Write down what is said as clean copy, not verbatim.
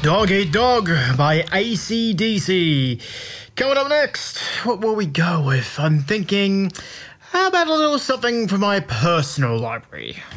Dog Eat Dog by AC/DC. Coming up next, what will we go with? I'm thinking, how about a little something from my personal library?